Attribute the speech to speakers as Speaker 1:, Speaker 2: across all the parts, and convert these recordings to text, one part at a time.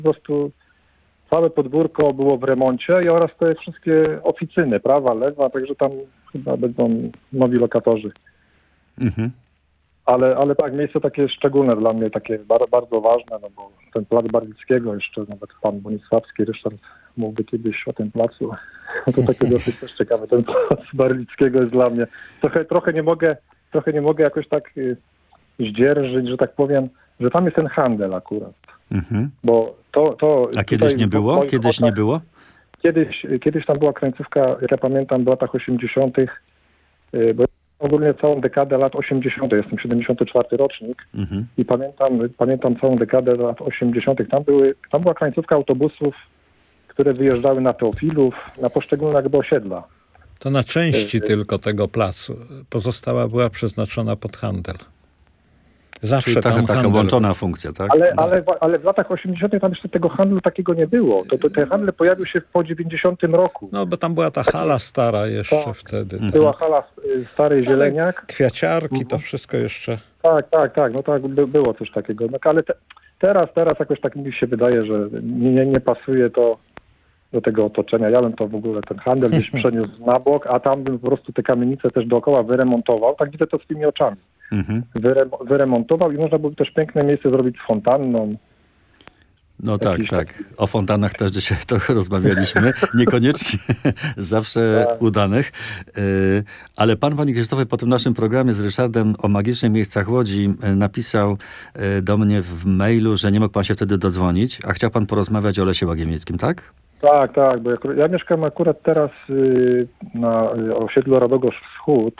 Speaker 1: po prostu całe podwórko było w remoncie i oraz te wszystkie oficyny, prawa, lewa, także tam chyba będą nowi lokatorzy.
Speaker 2: Mhm.
Speaker 1: Ale tak, miejsce takie szczególne dla mnie, takie bardzo ważne, no bo ten plac Barwickiego, jeszcze nawet pan Bonisławski, Ryszard mógłby kiedyś o tym placu. To takie dosyć też ciekawe. Ten plac Barwickiego jest dla mnie. Trochę nie mogę jakoś tak zdzierżyć, że tak powiem, że tam jest ten handel akurat.
Speaker 2: Mhm.
Speaker 1: Bo to
Speaker 2: A kiedyś nie było? Kiedyś nie było?
Speaker 1: Kiedyś tam była krańcówka, jak ja pamiętam, w latach 80., bo ogólnie całą dekadę lat 80., jestem 74 rocznik i pamiętam całą dekadę lat 80. Tam była krańcówka autobusów, które wyjeżdżały na Teofilów, na poszczególne jakby osiedla.
Speaker 3: To na części tylko tego placu. Pozostała była przeznaczona pod handel. Zawsze
Speaker 2: Czyli
Speaker 3: tam
Speaker 2: taka łączona funkcja, tak?
Speaker 1: Ale w latach 80. tam jeszcze tego handlu takiego nie było. Te handle pojawiły się po 90 roku.
Speaker 3: No bo tam była ta hala stara jeszcze
Speaker 1: tak,
Speaker 3: wtedy.
Speaker 1: Była hala Stary Zieleniak.
Speaker 3: Kwiaciarki, to wszystko jeszcze.
Speaker 1: Tak, no tak, było coś takiego. No, ale teraz jakoś tak mi się wydaje, że nie pasuje to do tego otoczenia. Ja bym to w ogóle ten handel gdzieś przeniósł na bok, a tam bym po prostu te kamienice też dookoła wyremontował. Tak widzę to swoimi oczami. Wyremontował i można byłoby też piękne miejsce zrobić z fontanną.
Speaker 2: No tak. O fontannach też dzisiaj trochę rozmawialiśmy. Niekoniecznie zawsze udanych. Ale panie Krzysztofie, po tym naszym programie z Ryszardem o magicznych miejscach Łodzi napisał do mnie w mailu, że nie mógł pan się wtedy dodzwonić, a chciał pan porozmawiać o Lesie Łagiewnickim, tak?
Speaker 1: Tak, bo ja mieszkam akurat teraz na osiedlu Radogosz Wschód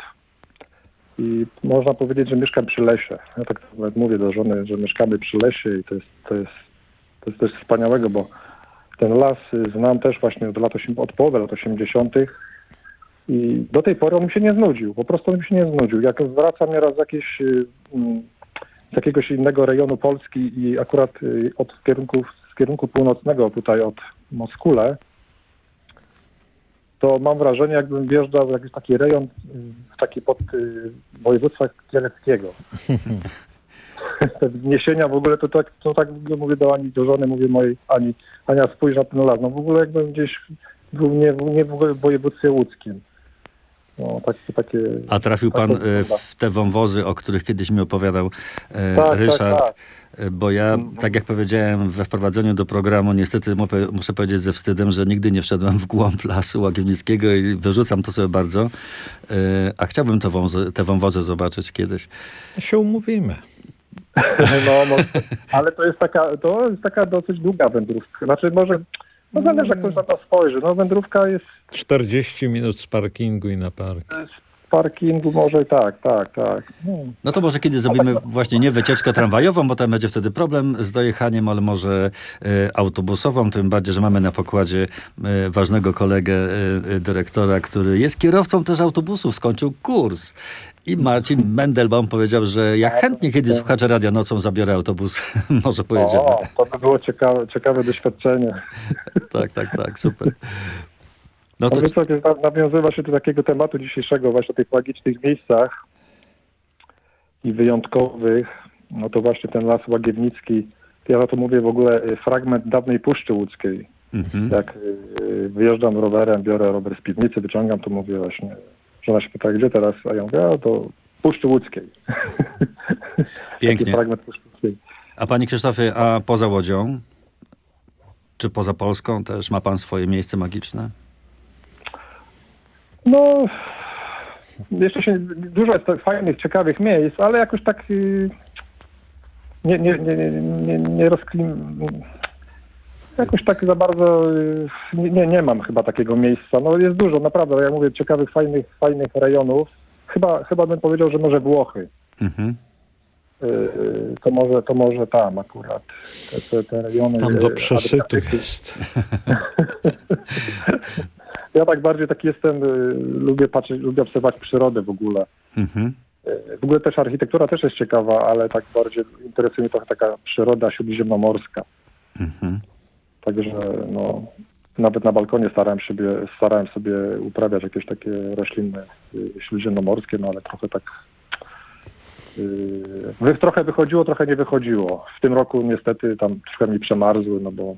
Speaker 1: i można powiedzieć, że mieszkam przy lesie. Ja tak nawet mówię do żony, że mieszkamy przy lesie i to jest coś wspaniałego, bo ten las znam też właśnie od połowy lat 80. i do tej pory on mi się nie znudził. Po prostu on mi się nie znudził. Jak wracam nieraz z jakiegoś innego rejonu Polski i akurat z kierunku północnego, tutaj od Moskule, to mam wrażenie, jakbym wjeżdżał w jakiś taki rejon, taki pod województwa kieleckiego. Te wzniesienia w ogóle, to tak mówię do żony, mówię mojej Ania, spójrz na ten las. No w ogóle jakbym gdzieś był nie w województwie łódzkim. No, takie,
Speaker 2: a trafił pan w te wąwozy, o których kiedyś mi opowiadał Ryszard? Tak. Bo ja, tak jak powiedziałem we wprowadzeniu do programu, niestety muszę powiedzieć ze wstydem, że nigdy nie wszedłem w głąb Lasu Łagiewnickiego i wyrzucam to sobie bardzo. A chciałbym te wąwozy zobaczyć kiedyś.
Speaker 3: Się umówimy.
Speaker 1: No, ale to jest taka dosyć długa wędrówka. Znaczy może, zależy jak ktoś na to spojrzy. No wędrówka jest...
Speaker 3: 40 minut z parkingu i na park.
Speaker 1: Z parkingu może tak.
Speaker 2: No to może kiedy zrobimy właśnie nie wycieczkę tramwajową, bo tam będzie wtedy problem z dojechaniem, ale może autobusową, tym bardziej, że mamy na pokładzie ważnego kolegę dyrektora, który jest kierowcą też autobusów, skończył kurs. I Marcin Mendelbaum powiedział, że ja chętnie kiedy słuchacze Radia Nocą zabiorę autobus, może pojedziemy.
Speaker 1: To by było ciekawe doświadczenie.
Speaker 2: Tak, super. No to...
Speaker 1: Nawiązywa się do takiego tematu dzisiejszego, właśnie o tych magicznych miejscach i wyjątkowych. No to właśnie ten Las Łagiewnicki. Ja na to mówię w ogóle fragment dawnej Puszczy Łódzkiej. Jak wyjeżdżam rowerem, biorę rower z piwnicy, wyciągam, to mówię właśnie, żona się pyta, gdzie teraz? A ja mówię, to Puszczy Łódzkiej.
Speaker 2: Pięknie.
Speaker 1: Taki fragment Puszczy Łódzkiej.
Speaker 2: A panie Krzysztofie, a poza Łodzią, czy poza Polską też ma pan swoje miejsce magiczne?
Speaker 1: No, jeszcze dużo jest fajnych, ciekawych miejsc, ale jakoś tak nie jakoś tak za bardzo nie mam chyba takiego miejsca. No jest dużo, naprawdę, jak mówię, ciekawych, fajnych rejonów. Chyba bym powiedział, że może Włochy. To może tam akurat te rejony.
Speaker 3: Tam do przesytu jest.
Speaker 1: Ja tak bardziej taki jestem, lubię patrzeć, lubię obserwować przyrodę w ogóle. W ogóle też architektura też jest ciekawa, ale tak bardziej interesuje mnie trochę taka przyroda śródziemnomorska. Także no, nawet na balkonie starałem sobie uprawiać jakieś takie rośliny śródziemnomorskie, no ale trochę tak trochę wychodziło, trochę nie wychodziło. W tym roku niestety tam trochę mi przemarzły, no bo